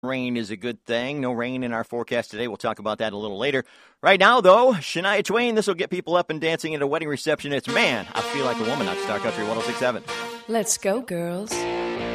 Rain is a good thing. No rain in our forecast today. We'll talk about that a little later. Right now, though, Shania Twain. This will get people up and dancing at a wedding reception. It's Man, I Feel Like a Woman on Star Country 106.7. Let's go, girls.